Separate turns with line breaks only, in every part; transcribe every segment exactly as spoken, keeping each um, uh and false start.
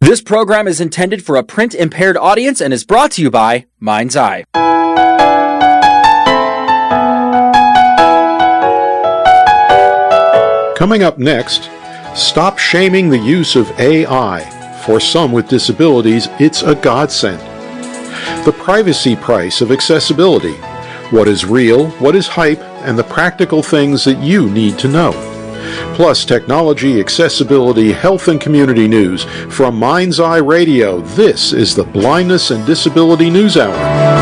This program is intended for a print-impaired audience and is brought to you by Mind's Eye.
Coming up next, stop shaming the use of A I. For some with disabilities, it's a godsend. The privacy price of accessibility. What is real, what is hype, and the practical things that you need to know. Plus technology, accessibility, health, and community news. From Mind's Eye Radio, this is the Blindness and Disability News Hour.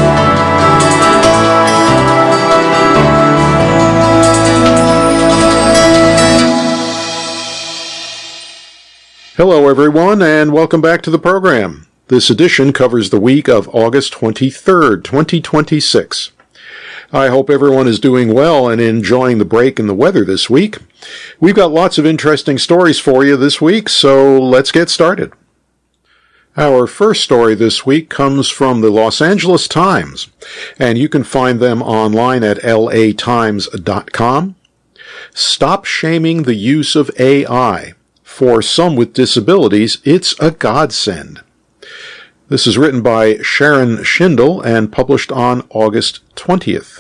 Hello everyone, and welcome back to the program. This edition covers the week of August twenty-third, twenty twenty-six. I hope everyone is doing well and enjoying the break in the weather this week. We've got lots of interesting stories for you this week, so let's get started. Our first story this week comes from the Los Angeles Times, and you can find them online at L A times dot com. Stop shaming the use of A I. For some with disabilities, it's a godsend. This is written by Sharon Schindel and published on August twentieth.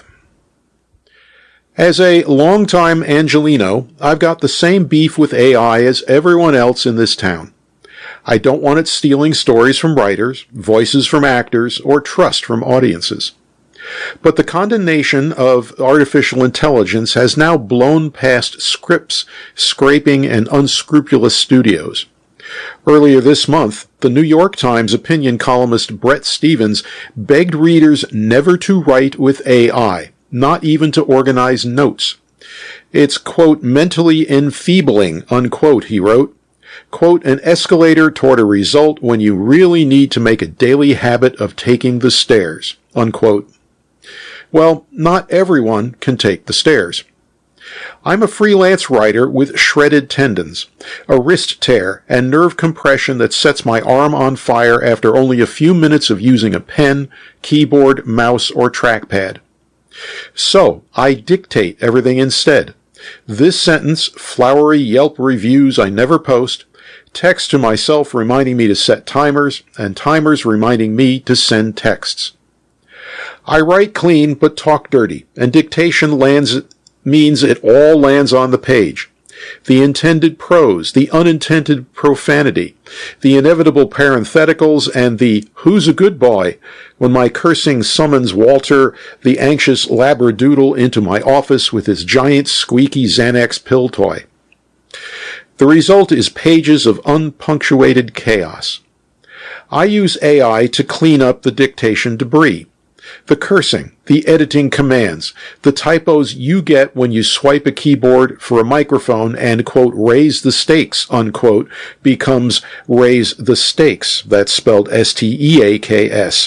As a longtime Angelino, I've got the same beef with A I as everyone else in this town. I don't want it stealing stories from writers, voices from actors, or trust from audiences. But the condemnation of artificial intelligence has now blown past scripts, scraping, and unscrupulous studios. Earlier this month, the New York Times opinion columnist Bret Stephens begged readers never to write with A I, not even to organize notes. It's, quote, mentally enfeebling, unquote, he wrote. Quote, an escalator toward a result when you really need to make a daily habit of taking the stairs, unquote. Well, not everyone can take the stairs. I'm a freelance writer with shredded tendons, a wrist tear, and nerve compression that sets my arm on fire after only a few minutes of using a pen, keyboard, mouse, or trackpad. So, I dictate everything instead. This sentence, flowery Yelp reviews I never post, text to myself reminding me to set timers, and timers reminding me to send texts. I write clean but talk dirty, and dictation lands means it all lands on the page. The intended prose, the unintended profanity, the inevitable parentheticals, and the who's a good boy when my cursing summons Walter, the anxious labradoodle, into my office with his giant squeaky Xanax pill toy. The result is pages of unpunctuated chaos. I use A I to clean up the dictation debris. The cursing, the editing commands, the typos you get when you swipe a keyboard for a microphone and, quote, raise the stakes, unquote, becomes raise the stakes. That's spelled S T E A K S.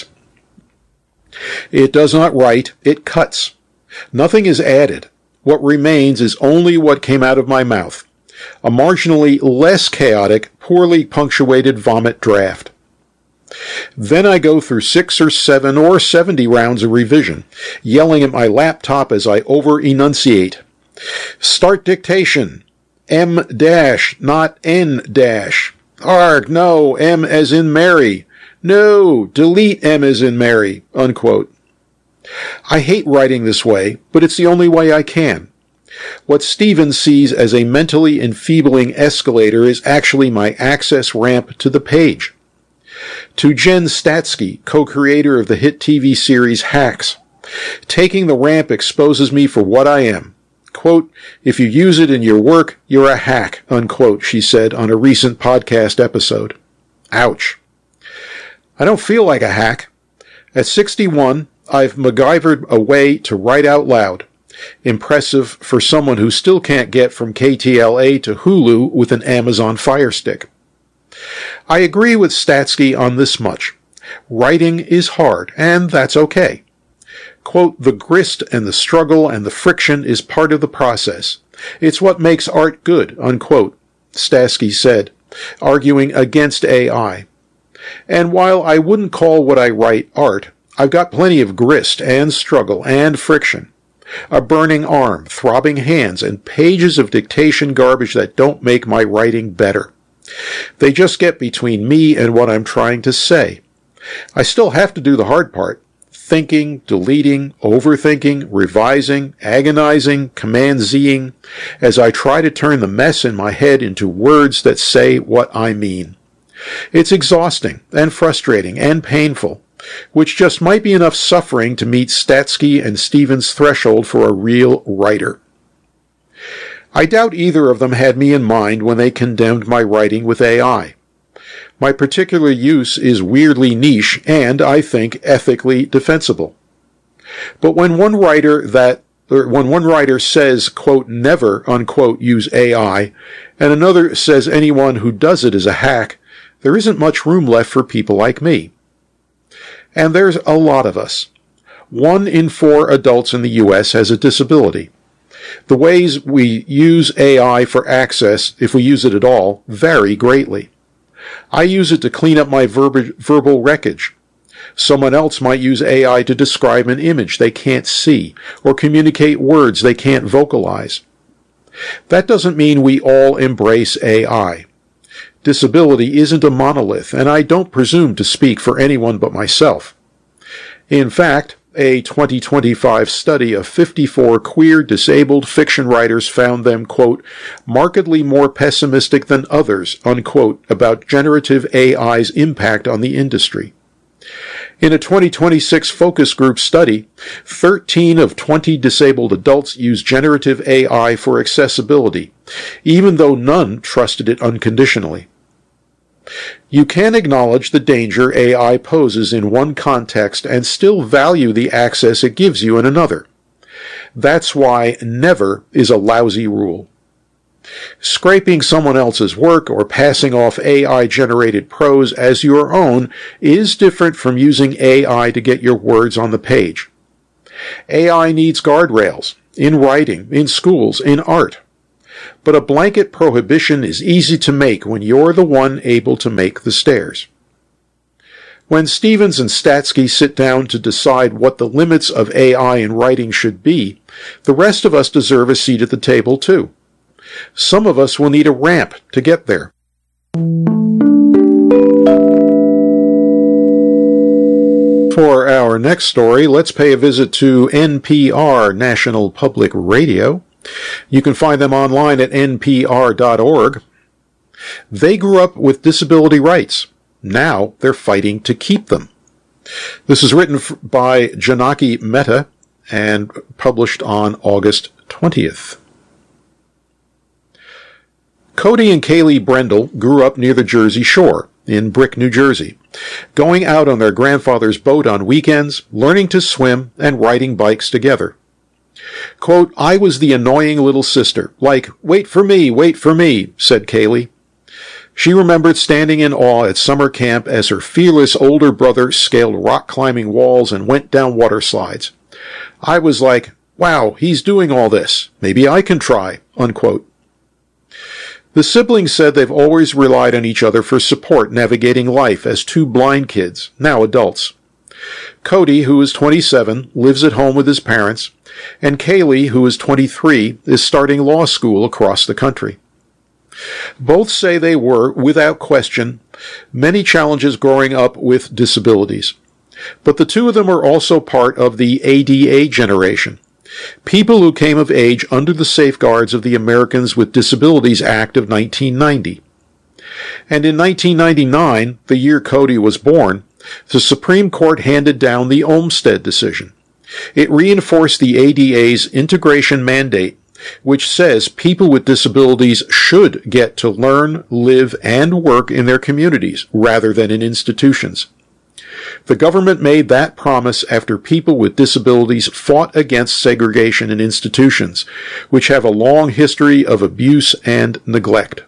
It does not write, it cuts. Nothing is added. What remains is only what came out of my mouth. A marginally less chaotic, poorly punctuated vomit draft. Then I go through six or seven or seventy rounds of revision, yelling at my laptop as I over-enunciate. Start dictation. M dash, not N dash. Arg, no, M as in Mary. No, delete M as in Mary, unquote. I hate writing this way, but it's the only way I can. What Stephens sees as a mentally enfeebling escalator is actually my access ramp to the page. To Jen Statsky, co-creator of the hit T V series Hacks, taking the ramp exposes me for what I am. Quote, if you use it in your work, you're a hack, unquote, she said on a recent podcast episode. Ouch. I don't feel like a hack. At sixty-one, I've MacGyvered a way to write out loud. Impressive for someone who still can't get from K T L A to Hulu with an Amazon Fire Stick. I agree with Statsky on this much. Writing is hard, and that's okay. Quote, the grist and the struggle and the friction is part of the process. It's what makes art good, unquote, Statsky said, arguing against A I. And while I wouldn't call what I write art, I've got plenty of grist and struggle and friction. A burning arm, throbbing hands, and pages of dictation garbage that don't make my writing better. They just get between me and what I'm trying to say. I still have to do the hard part. Thinking, deleting, overthinking, revising, agonizing, command-Zing, as I try to turn the mess in my head into words that say what I mean. It's exhausting and frustrating and painful, which just might be enough suffering to meet Statsky and Stevens' threshold for a real writer. I doubt either of them had me in mind when they condemned my writing with A I. My particular use is weirdly niche and, I think, ethically defensible. But when one writer that or when one writer says, quote, never, unquote, use A I, and another says anyone who does it is a hack, there isn't much room left for people like me. And there's a lot of us. One in four adults in the U S has a disability. The ways we use A I for access, if we use it at all, vary greatly. I use it to clean up my verb- verbal wreckage. Someone else might use A I to describe an image they can't see, or communicate words they can't vocalize. That doesn't mean we all embrace A I. Disability isn't a monolith, and I don't presume to speak for anyone but myself. In fact, a twenty twenty-five study of fifty-four queer disabled fiction writers found them, quote, markedly more pessimistic than others, unquote, about generative A I's impact on the industry. In a twenty twenty-six focus group study, thirteen of twenty disabled adults used generative A I for accessibility, even though none trusted it unconditionally. You can acknowledge the danger A I poses in one context and still value the access it gives you in another. That's why never is a lousy rule. Scraping someone else's work or passing off A I-generated prose as your own is different from using A I to get your words on the page. A I needs guardrails, in writing, in schools, in art. But a blanket prohibition is easy to make when you're the one able to make the stairs. When Stevens and Statsky sit down to decide what the limits of A I in writing should be, the rest of us deserve a seat at the table too. Some of us will need a ramp to get there. For our next story, let's pay a visit to N P R, National Public Radio. You can find them online at N P R dot org. They grew up with disability rights. Now they're fighting to keep them. This is written by Janaki Mehta and published on August twentieth. Cody and Kaylee Brendel grew up near the Jersey Shore in Brick, New Jersey, going out on their grandfather's boat on weekends, learning to swim, and riding bikes together. Quote, I was the annoying little sister, like, wait for me, wait for me, said Kaylee. She remembered standing in awe at summer camp as her fearless older brother scaled rock-climbing walls and went down water slides. I was like, wow, he's doing all this. Maybe I can try, unquote. The siblings said they've always relied on each other for support navigating life as two blind kids, now adults. Cody, who is twenty-seven, lives at home with his parents, and Kaylee, who is twenty-three, is starting law school across the country. Both say they were, without question, many challenges growing up with disabilities. But the two of them are also part of the A D A generation, people who came of age under the safeguards of the Americans with Disabilities Act of nineteen ninety. And in nineteen ninety-nine, the year Cody was born, the Supreme Court handed down the Olmstead decision. It reinforced the A D A's integration mandate, which says people with disabilities should get to learn, live, and work in their communities rather than in institutions. The government made that promise after people with disabilities fought against segregation in institutions, which have a long history of abuse and neglect.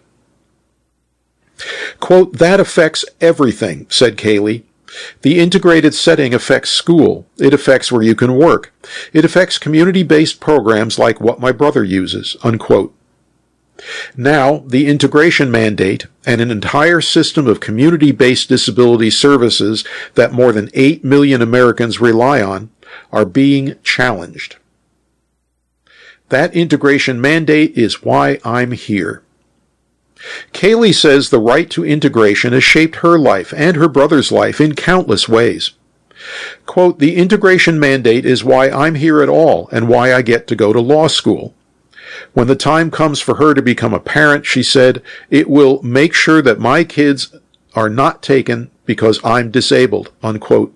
Quote, that affects everything, said Kaylee. The integrated setting affects school. It affects where you can work. It affects community-based programs like what my brother uses, unquote. Now, the integration mandate and an entire system of community-based disability services that more than eight million Americans rely on are being challenged. That integration mandate is why I'm here. Kaylee says the right to integration has shaped her life and her brother's life in countless ways. Quote, "The integration mandate is why I'm here at all and why I get to go to law school. When the time comes for her to become a parent," she said, "it will make sure that my kids are not taken because I'm disabled," unquote.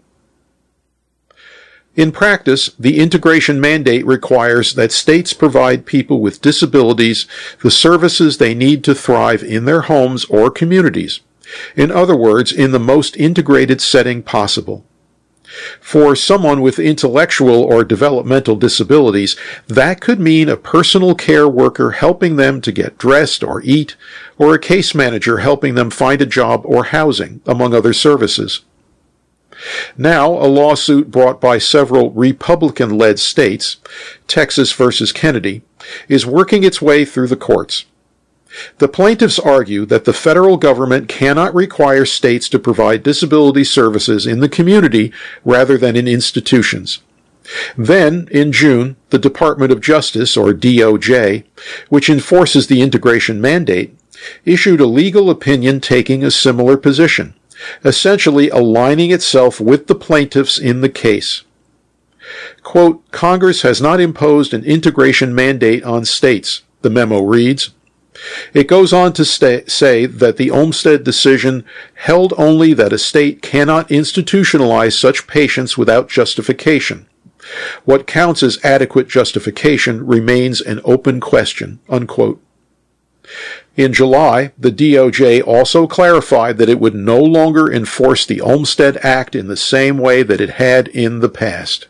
In practice, the integration mandate requires that states provide people with disabilities the services they need to thrive in their homes or communities. In other words, in the most integrated setting possible. For someone with intellectual or developmental disabilities, that could mean a personal care worker helping them to get dressed or eat, or a case manager helping them find a job or housing, among other services. Now, a lawsuit brought by several Republican-led states, Texas versus Kennedy, is working its way through the courts. The plaintiffs argue that the federal government cannot require states to provide disability services in the community rather than in institutions. Then, in June, the Department of Justice, or D O J, which enforces the integration mandate, issued a legal opinion taking a similar position, essentially aligning itself with the plaintiffs in the case. Quote, "Congress has not imposed an integration mandate on states," the memo reads. It goes on to stay, say that the Olmstead decision held only that a state cannot institutionalize such patients without justification. What counts as adequate justification remains an open question, unquote. In July, the D O J also clarified that it would no longer enforce the Olmstead Act in the same way that it had in the past.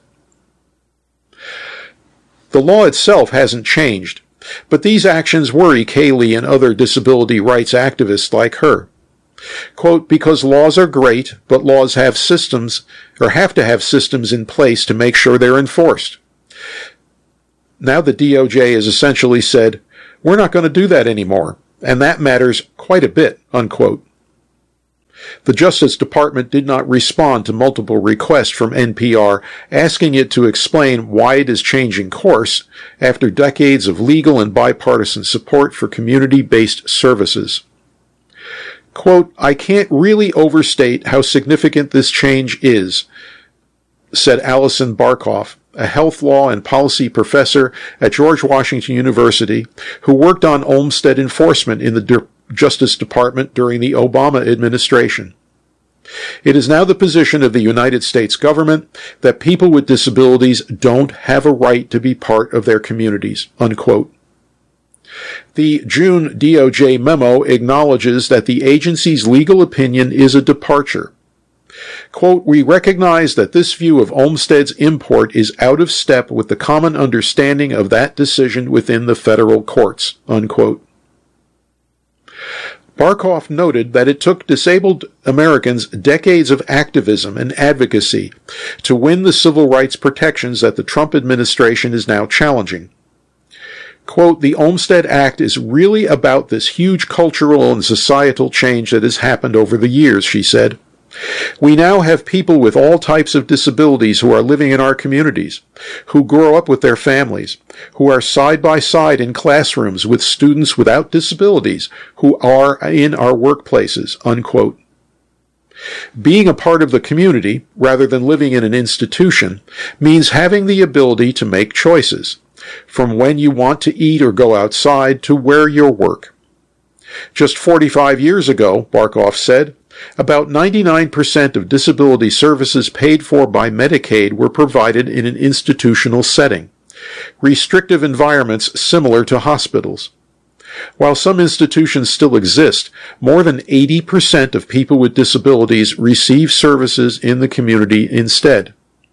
The law itself hasn't changed, but these actions worry Kaylee and other disability rights activists like her. Quote, "Because laws are great, but laws have systems, or have to have systems in place to make sure they're enforced." Now the D O J has essentially said, "We're not going to do that anymore, and that matters quite a bit," unquote. The Justice Department did not respond to multiple requests from N P R asking it to explain why it is changing course after decades of legal and bipartisan support for community-based services. Quote, "I can't really overstate how significant this change is," said Allison Barkoff, a health law and policy professor at George Washington University who worked on Olmstead enforcement in the De- Justice Department during the Obama administration. "It is now the position of the United States government that people with disabilities don't have a right to be part of their communities," unquote. The June D O J memo acknowledges that the agency's legal opinion is a departure. Quote, "We recognize that this view of Olmstead's import is out of step with the common understanding of that decision within the federal courts," unquote. Barkoff noted that it took disabled Americans decades of activism and advocacy to win the civil rights protections that the Trump administration is now challenging. Quote, "The Olmstead Act is really about this huge cultural and societal change that has happened over the years," she said. "We now have people with all types of disabilities who are living in our communities, who grow up with their families, who are side by side in classrooms with students without disabilities, who are in our workplaces," unquote. Being a part of the community, rather than living in an institution, means having the ability to make choices, from when you want to eat or go outside to where you work. Just forty-five years ago, Barkoff said, about ninety-nine percent of disability services paid for by Medicaid were provided in an institutional setting, restrictive environments similar to hospitals. While some institutions still exist, more than eighty percent of people with disabilities receive services in the community instead.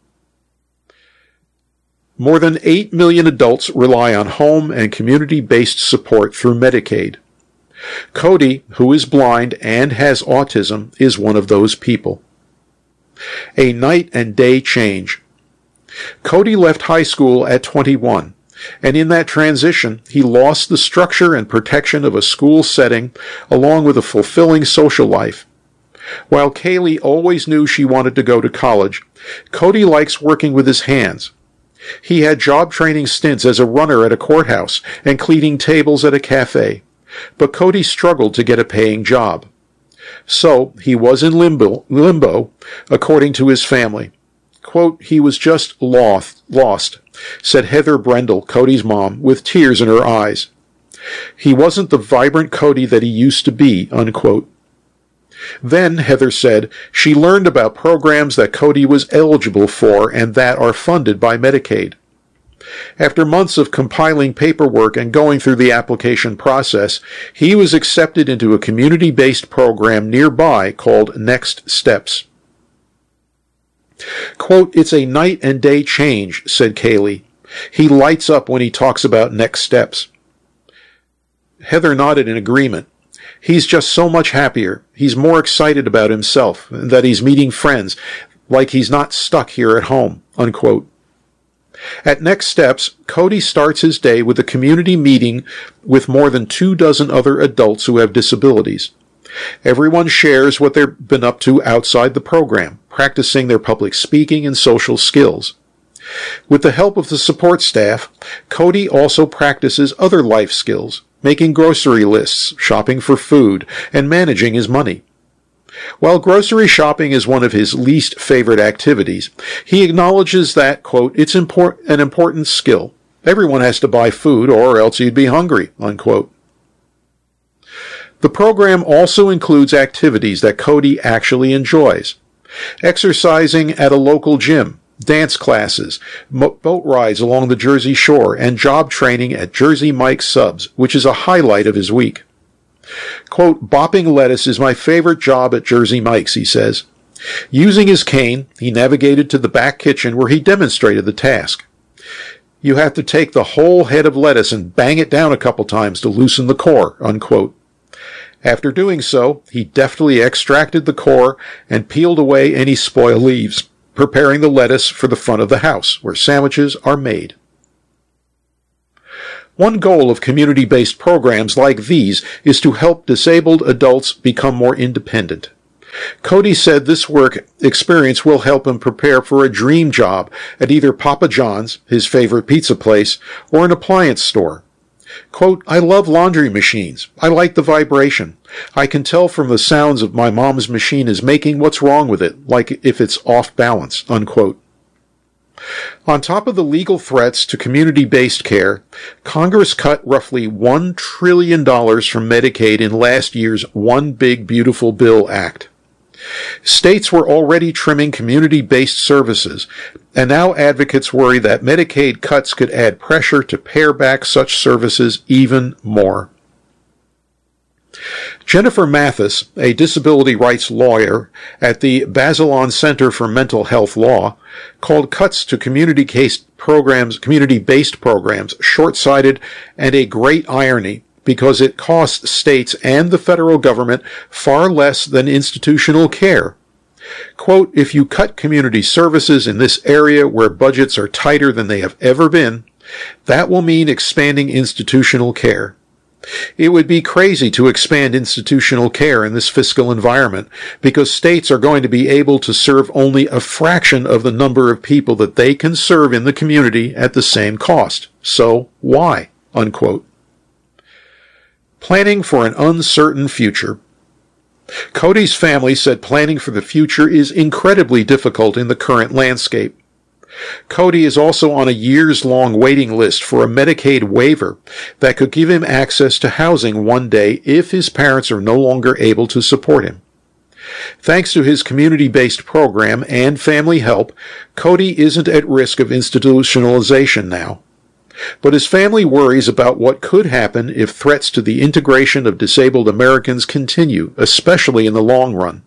More than eight million adults rely on home and community-based support through Medicaid. Cody, who is blind and has autism, is one of those people. A night and day change. Cody left high school at twenty-one, and in that transition, he lost the structure and protection of a school setting, along with a fulfilling social life. While Kaylee always knew she wanted to go to college, Cody likes working with his hands. He had job training stints as a runner at a courthouse and cleaning tables at a cafe. but Cody struggled to get a paying job. So he was in limbo, limbo, according to his family. Quote, he was just lost, lost, said Heather Brendel, Cody's mom, with tears in her eyes. He wasn't the vibrant Cody that he used to be, unquote. Then, Heather said, she learned about programs that Cody was eligible for and that are funded by Medicaid. After months of compiling paperwork and going through the application process, he was accepted into a community-based program nearby called Next Steps. Quote, it's a night and day change, said Kaylee. He lights up when he talks about Next Steps. Heather nodded in agreement. He's just so much happier. He's more excited about himself, that he's meeting friends, like he's not stuck here at home, unquote. At Next Steps, Cody starts his day with a community meeting with more than two dozen other adults who have disabilities. Everyone shares what they've been up to outside the program, practicing their public speaking and social skills. With the help of the support staff, Cody also practices other life skills, making grocery lists, shopping for food, and managing his money. While grocery shopping is one of his least favorite activities, he acknowledges that, quote, it's import- an important skill. Everyone has to buy food or else you'd be hungry, unquote. The program also includes activities that Cody actually enjoys. Exercising at a local gym, dance classes, mo- boat rides along the Jersey Shore, and job training at Jersey Mike's Subs, which is a highlight of his week. Quote, bopping lettuce is my favorite job at Jersey Mike's, he says. Using his cane, he navigated to the back kitchen where he demonstrated the task. You have to take the whole head of lettuce and bang it down a couple times to loosen the core, unquote. After doing so, he deftly extracted the core and peeled away any spoil leaves, preparing the lettuce for the front of the house, where sandwiches are made. One goal of community-based programs like these is to help disabled adults become more independent. Cody said this work experience will help him prepare for a dream job at either Papa John's, his favorite pizza place, or an appliance store. Quote, I love laundry machines. I like the vibration. I can tell from the sounds of my mom's machine is making what's wrong with it, like if it's off balance, unquote. On top of the legal threats to community-based care, Congress cut roughly one trillion dollars from Medicaid in last year's One Big Beautiful Bill Act. States were already trimming community-based services, and now advocates worry that Medicaid cuts could add pressure to pare back such services even more. Jennifer Mathis, a disability rights lawyer at the Bazelon Center for Mental Health Law, called cuts to community-based programs, community-based programs short-sighted and a great irony, because it costs states and the federal government far less than institutional care. Quote, if you cut community services in this area where budgets are tighter than they have ever been, that will mean expanding institutional care. It would be crazy to expand institutional care in this fiscal environment because states are going to be able to serve only a fraction of the number of people that they can serve in the community at the same cost. So why? Unquote. Planning for an uncertain future. Cody's family said planning for the future is incredibly difficult in the current landscape. Cody is also on a years-long waiting list for a Medicaid waiver that could give him access to housing one day if his parents are no longer able to support him. Thanks to his community-based program and family help, Cody isn't at risk of institutionalization now. But his family worries about what could happen if threats to the integration of disabled Americans continue, especially in the long run.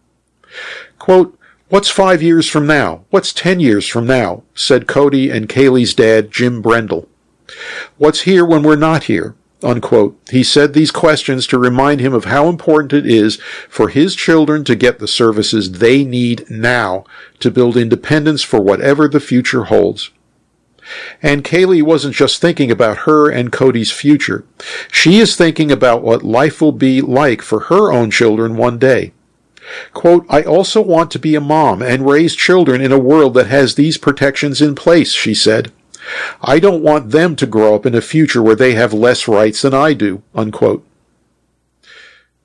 Quote, what's five years from now? What's ten years from now? Said Cody and Kaylee's dad, Jim Brendel. What's here when we're not here? Unquote. He said these questions to remind him of how important it is for his children to get the services they need now to build independence for whatever the future holds. And Kaylee wasn't just thinking about her and Cody's future. She is thinking about what life will be like for her own children one day. Quote, I also want to be a mom and raise children in a world that has these protections in place, she said. I don't want them to grow up in a future where they have less rights than I do, unquote.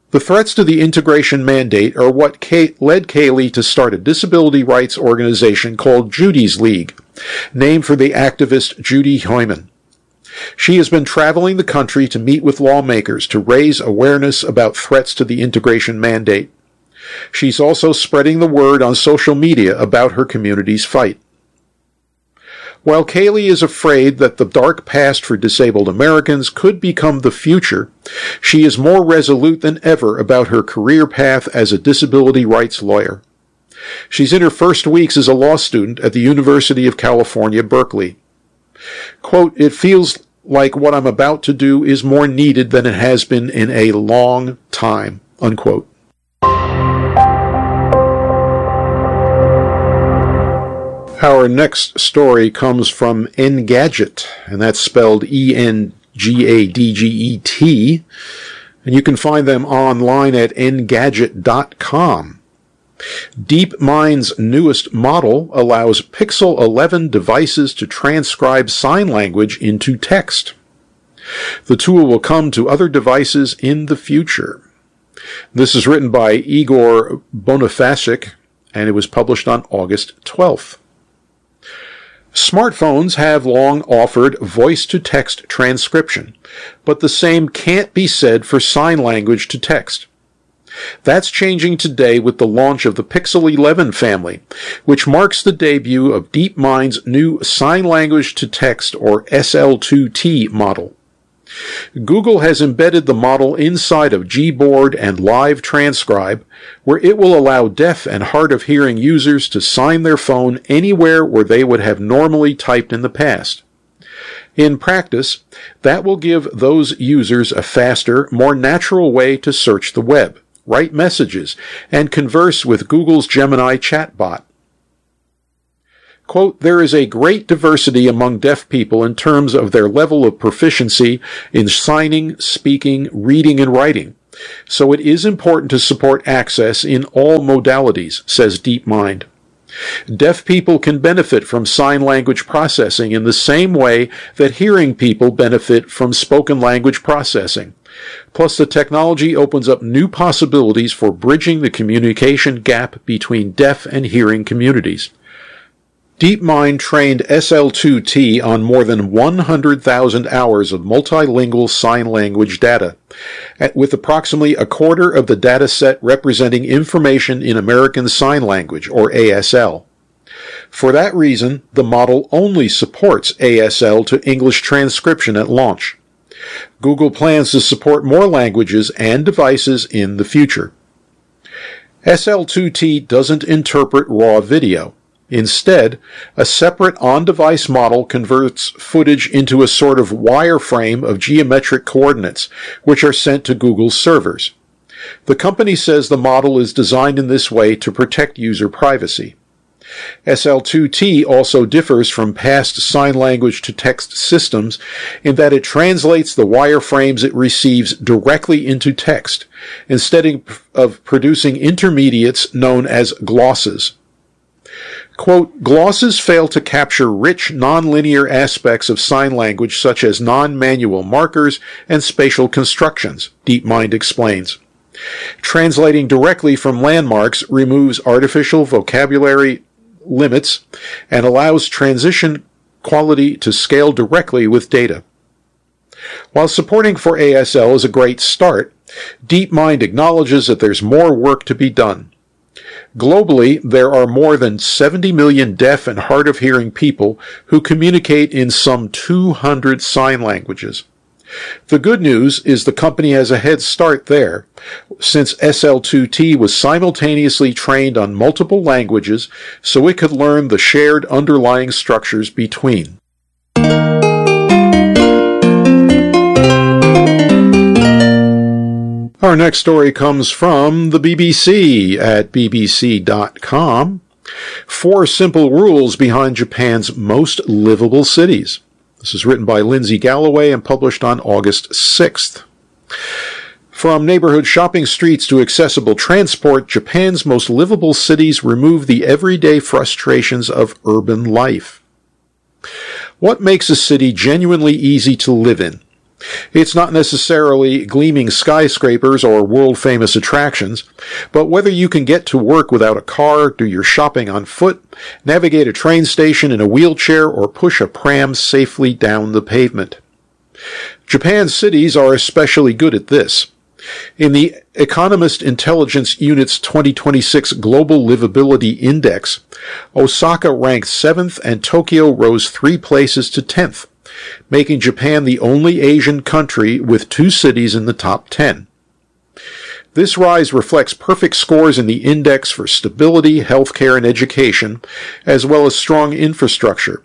The threats to the integration mandate are what Kay- led Kaylee to start a disability rights organization called Judy's League, named for the activist Judy Heumann. She has been traveling the country to meet with lawmakers to raise awareness about threats to the integration mandate. She's also spreading the word on social media about her community's fight. While Kaylee is afraid that the dark past for disabled Americans could become the future, she is more resolute than ever about her career path as a disability rights lawyer. She's in her first weeks as a law student at the University of California, Berkeley. Quote, "It feels like what I'm about to do is more needed than it has been in a long time," unquote. Our next story comes from Engadget, and that's spelled E N G A D G E T, and you can find them online at engadget dot com. DeepMind's newest model allows Pixel eleven devices to transcribe sign language into text. The tool will come to other devices in the future. This is written by Igor Bonifacek, and it was published on August twelfth. Smartphones have long offered voice-to-text transcription, but the same can't be said for sign language to text. That's changing today with the launch of the Pixel eleven family, which marks the debut of DeepMind's new Sign Language to Text, or S L two T, model. Google has embedded the model inside of Gboard and Live Transcribe, where it will allow deaf and hard-of-hearing users to sign their phone anywhere where they would have normally typed in the past. In practice, that will give those users a faster, more natural way to search the web, write messages, and converse with Google's Gemini chatbot. Quote, "There is a great diversity among deaf people in terms of their level of proficiency in signing, speaking, reading, and writing. So it is important to support access in all modalities," says DeepMind. Deaf people can benefit from sign language processing in the same way that hearing people benefit from spoken language processing. Plus, the technology opens up new possibilities for bridging the communication gap between deaf and hearing communities. DeepMind trained S L two T on more than one hundred thousand hours of multilingual sign language data, with approximately a quarter of the data set representing information in American Sign Language, or A S L. For that reason, the model only supports A S L to English transcription at launch. Google plans to support more languages and devices in the future. S L two T doesn't interpret raw video. Instead, a separate on-device model converts footage into a sort of wireframe of geometric coordinates, which are sent to Google's servers. The company says the model is designed in this way to protect user privacy. S L two T also differs from past sign language to text systems in that it translates the wireframes it receives directly into text, instead of producing intermediates known as glosses. Quote, "Glosses fail to capture rich, nonlinear aspects of sign language such as non-manual markers and spatial constructions," DeepMind explains. Translating directly from landmarks removes artificial vocabulary limits and allows transition quality to scale directly with data. While supporting for A S L is a great start, DeepMind acknowledges that there's more work to be done. Globally, there are more than seventy million deaf and hard-of-hearing people who communicate in some two hundred sign languages. The good news is the company has a head start there, since S L two T was simultaneously trained on multiple languages so it could learn the shared underlying structures between. Our next story comes from the B B C at b b c dot com. Four simple rules behind Japan's most livable cities. This is written by Lindsay Galloway and published on August sixth. From neighborhood shopping streets to accessible transport, Japan's most livable cities remove the everyday frustrations of urban life. What makes a city genuinely easy to live in? It's not necessarily gleaming skyscrapers or world-famous attractions, but whether you can get to work without a car, do your shopping on foot, navigate a train station in a wheelchair, or push a pram safely down the pavement. Japan's cities are especially good at this. In the Economist Intelligence Unit's twenty twenty-six Global Livability Index, Osaka ranked seventh and Tokyo rose three places to tenth, making Japan the only Asian country with two cities in the top ten. This rise reflects perfect scores in the index for stability, healthcare, and education, as well as strong infrastructure.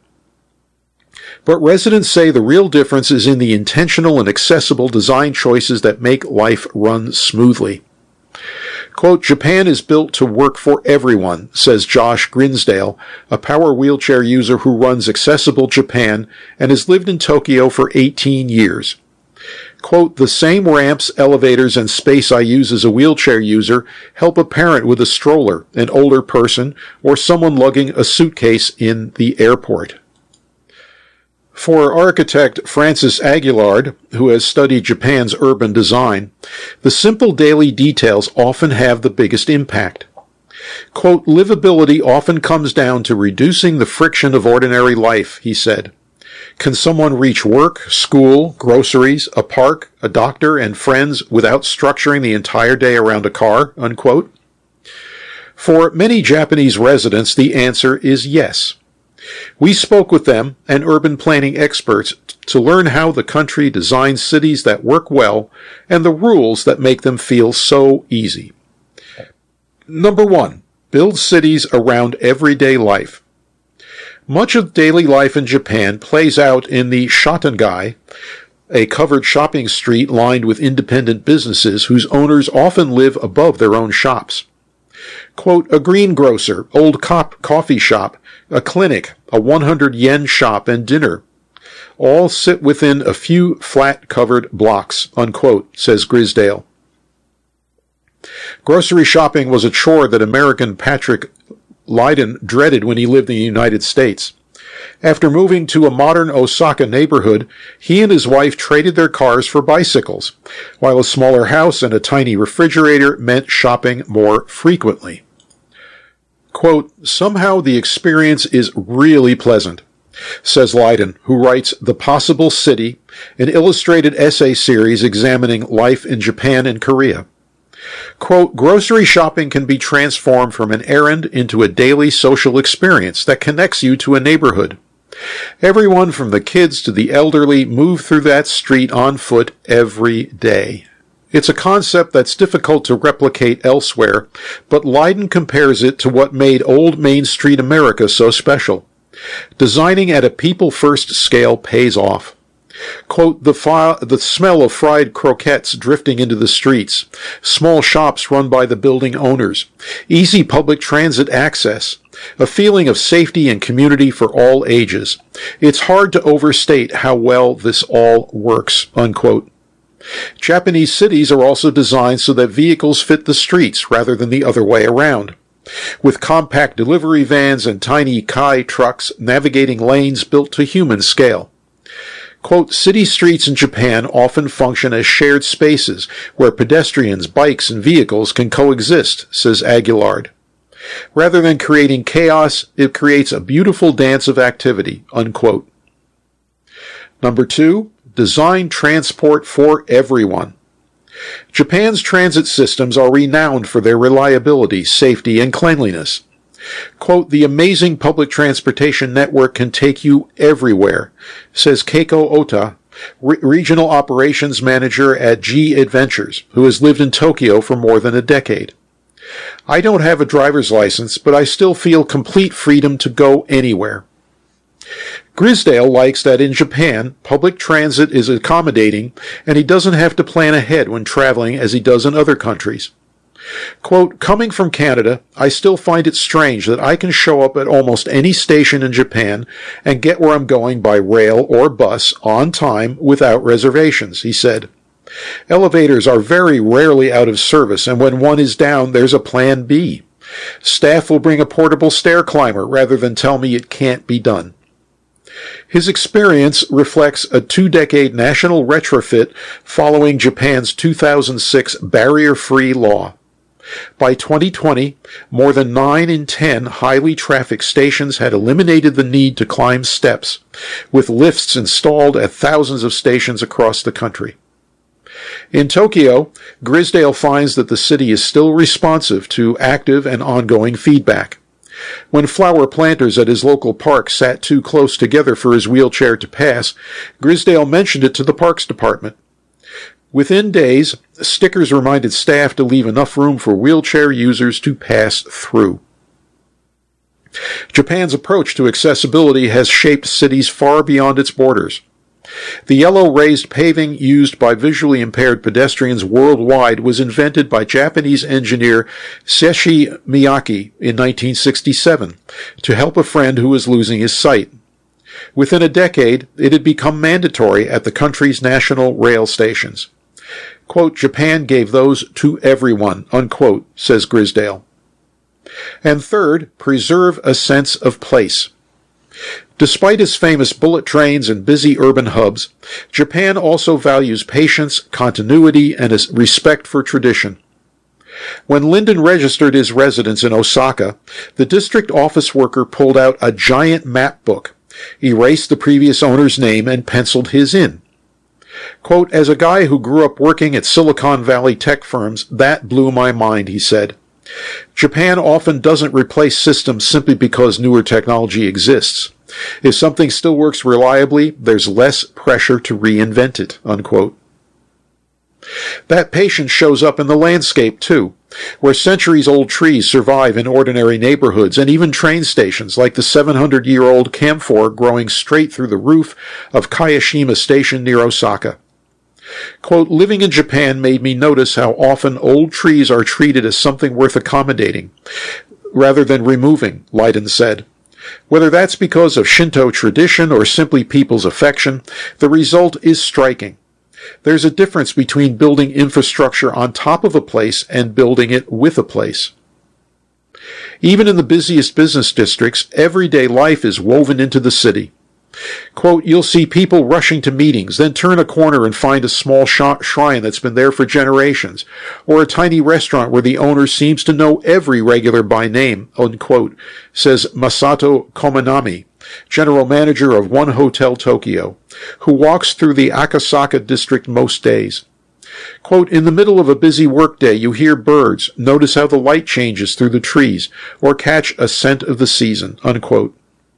But residents say the real difference is in the intentional and accessible design choices that make life run smoothly. Quote, Japan is built to work for everyone, says Josh Grinsdale, a power wheelchair user who runs Accessible Japan and has lived in Tokyo for eighteen years. Quote, the same ramps, elevators, and space I use as a wheelchair user help a parent with a stroller, an older person, or someone lugging a suitcase in the airport. For architect Francis Aguillard, who has studied Japan's urban design, the simple daily details often have the biggest impact. Quote, livability often comes down to reducing the friction of ordinary life, he said. Can someone reach work, school, groceries, a park, a doctor, and friends without structuring the entire day around a car? Unquote. For many Japanese residents, the answer is yes. We spoke with them and urban planning experts to learn how the country designs cities that work well and the rules that make them feel so easy. Number one, build cities around everyday life. Much of daily life in Japan plays out in the Shotengai, a covered shopping street lined with independent businesses whose owners often live above their own shops. Quote, a greengrocer, old cop coffee shop, a clinic, a one hundred yen shop, and dinner all sit within a few flat-covered blocks, unquote, says Grisdale. Grocery shopping was a chore that American Patrick Lydon dreaded when he lived in the United States. After moving to a modern Osaka neighborhood, he and his wife traded their cars for bicycles, while a smaller house and a tiny refrigerator meant shopping more frequently. Quote, somehow the experience is really pleasant, says Lydon, who writes The Possible City, an illustrated essay series examining life in Japan and Korea. Quote, grocery shopping can be transformed from an errand into a daily social experience that connects you to a neighborhood. Everyone from the kids to the elderly move through that street on foot every day. It's a concept that's difficult to replicate elsewhere, but Lydon compares it to what made old Main Street America so special. Designing at a people-first scale pays off. Quote, the, fi- the smell of fried croquettes drifting into the streets, small shops run by the building owners, easy public transit access, a feeling of safety and community for all ages. It's hard to overstate how well this all works, unquote. Japanese cities are also designed so that vehicles fit the streets rather than the other way around, with compact delivery vans and tiny kai trucks navigating lanes built to human scale. Quote, city streets in Japan often function as shared spaces where pedestrians, bikes, and vehicles can coexist, says Aguillard. Rather than creating chaos, it creates a beautiful dance of activity, unquote. Number two, design transport for everyone. Japan's transit systems are renowned for their reliability, safety, and cleanliness. Quote, the amazing public transportation network can take you everywhere, says Keiko Ota, Re- Regional Operations Manager at G Adventures, who has lived in Tokyo for more than a decade. I don't have a driver's license, but I still feel complete freedom to go anywhere. Grisdale likes that in Japan, public transit is accommodating, and he doesn't have to plan ahead when traveling as he does in other countries. Quote, coming from Canada, I still find it strange that I can show up at almost any station in Japan and get where I'm going by rail or bus on time without reservations, he said. Elevators are very rarely out of service, and when one is down, there's a plan B. Staff will bring a portable stair climber rather than tell me it can't be done. His experience reflects a two-decade national retrofit following Japan's two thousand six barrier-free law. By twenty twenty, more than nine in ten highly trafficked stations had eliminated the need to climb steps, with lifts installed at thousands of stations across the country. In Tokyo, Grisdale finds that the city is still responsive to active and ongoing feedback. When flower planters at his local park sat too close together for his wheelchair to pass, Grisdale mentioned it to the Parks Department. Within days, stickers reminded staff to leave enough room for wheelchair users to pass through. Japan's approach to accessibility has shaped cities far beyond its borders. The yellow raised paving used by visually impaired pedestrians worldwide was invented by Japanese engineer Seishi Miyake in nineteen sixty-seven to help a friend who was losing his sight. Within a decade, it had become mandatory at the country's national rail stations. Quote, Japan gave those to everyone, unquote, says Grisdale. And third, preserve a sense of place. Despite its famous bullet trains and busy urban hubs, Japan also values patience, continuity, and a respect for tradition. When Lyndon registered his residence in Osaka, the district office worker pulled out a giant map book, erased the previous owner's name, and penciled his in. Quote, as a guy who grew up working at Silicon Valley tech firms, that blew my mind, he said. Japan often doesn't replace systems simply because newer technology exists. If something still works reliably, there's less pressure to reinvent it, unquote. That patience shows up in the landscape, too, where centuries-old trees survive in ordinary neighborhoods and even train stations like the seven hundred year old camphor growing straight through the roof of Kayashima Station near Osaka. Quote, living in Japan made me notice how often old trees are treated as something worth accommodating, rather than removing, Leiden said. Whether that's because of Shinto tradition or simply people's affection, the result is striking. There's a difference between building infrastructure on top of a place and building it with a place. Even in the busiest business districts, everyday life is woven into the city. Quote, you'll see people rushing to meetings, then turn a corner and find a small sh- shrine that's been there for generations, or a tiny restaurant where the owner seems to know every regular by name, unquote, says Masato Komanami, general manager of One Hotel Tokyo, who walks through the Akasaka district most days. Quote, in the middle of a busy workday, you hear birds, notice how the light changes through the trees, or catch a scent of the season, unquote.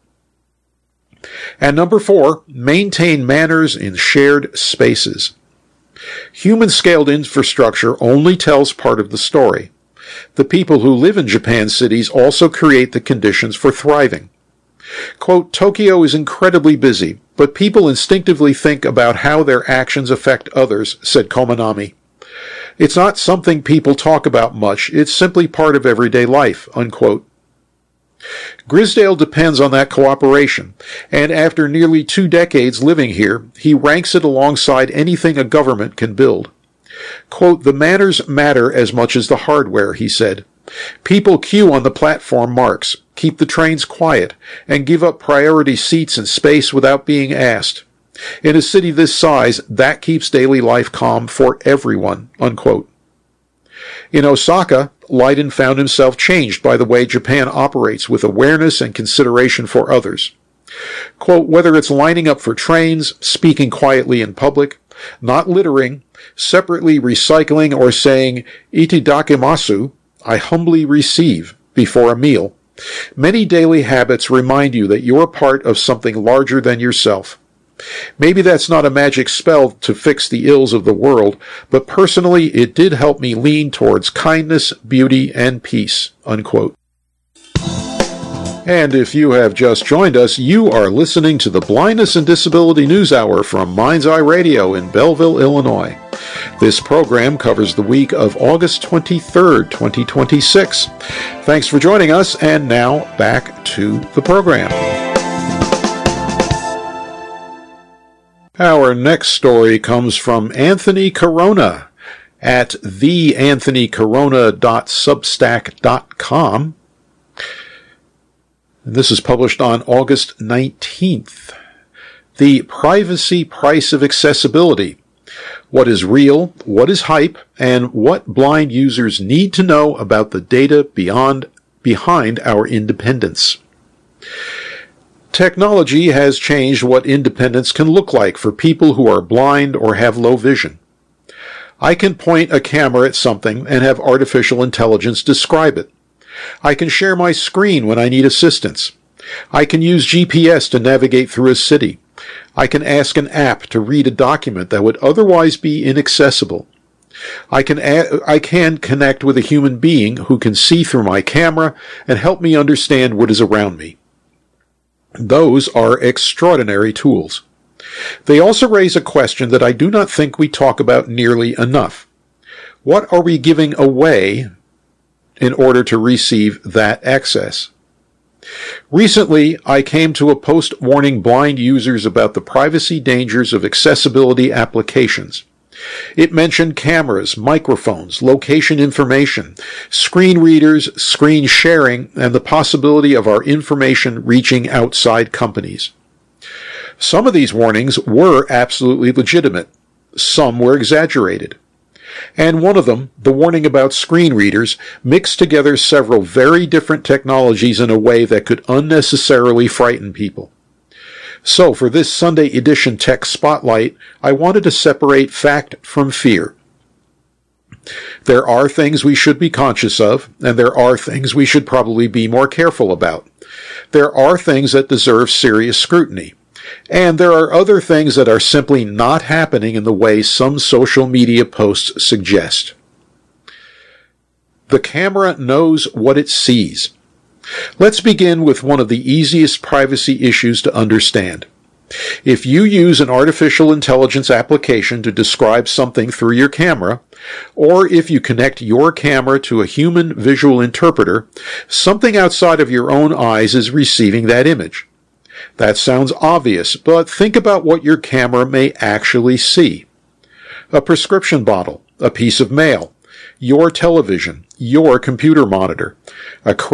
And number four, maintain manners in shared spaces. Human-scaled infrastructure only tells part of the story. The people who live in Japan's cities also create the conditions for thriving. Quote, Tokyo is incredibly busy, but people instinctively think about how their actions affect others, said Komanami. It's not something people talk about much, it's simply part of everyday life, unquote. Grisdale depends on that cooperation, and after nearly two decades living here, he ranks it alongside anything a government can build. Quote, the manners matter as much as the hardware, he said. People queue on the platform marks, keep the trains quiet, and give up priority seats and space without being asked. In a city this size, that keeps daily life calm for everyone, unquote. In Osaka, Leiden found himself changed by the way Japan operates with awareness and consideration for others. Quote, whether it's lining up for trains, speaking quietly in public, not littering, separately recycling, or saying, Itadakimasu, I humbly receive, before a meal, many daily habits remind you that you're part of something larger than yourself. Maybe that's not a magic spell to fix the ills of the world, but personally it did help me lean towards kindness, beauty, and peace, unquote. And if you have just joined us, you are listening to the Blindness and Disability News Hour from Mind's Eye Radio in Belleville, Illinois. This program covers the week of August twenty-third, twenty twenty-six. Thanks for joining us, and now back to the program. Our next story comes from Anthony Corona at the anthony corona dot substack dot com. This is published on August nineteenth. The privacy price of accessibility. What is real, what is hype, and what blind users need to know about the data beyond, behind our independence. Technology has changed what independence can look like for people who are blind or have low vision. I can point a camera at something and have artificial intelligence describe it. I can share my screen when I need assistance. I can use G P S to navigate through a city. I can ask an app to read a document that would otherwise be inaccessible. I can a- I can connect with a human being who can see through my camera and help me understand what is around me. Those are extraordinary tools. They also raise a question that I do not think we talk about nearly enough. What are we giving away in order to receive that access? Recently, I came to a post warning blind users about the privacy dangers of accessibility applications. It mentioned cameras, microphones, location information, screen readers, screen sharing, and the possibility of our information reaching outside companies. Some of these warnings were absolutely legitimate. Some were exaggerated. And one of them, the warning about screen readers, mixed together several very different technologies in a way that could unnecessarily frighten people. So, for this Sunday edition Tech Spotlight, I wanted to separate fact from fear. There are things we should be conscious of, and there are things we should probably be more careful about. There are things that deserve serious scrutiny. And there are other things that are simply not happening in the way some social media posts suggest. The camera knows what it sees. Let's begin with one of the easiest privacy issues to understand. If you use an artificial intelligence application to describe something through your camera, or if you connect your camera to a human visual interpreter, something outside of your own eyes is receiving that image. That sounds obvious, but think about what your camera may actually see. A prescription bottle, a piece of mail, your television, your computer monitor, a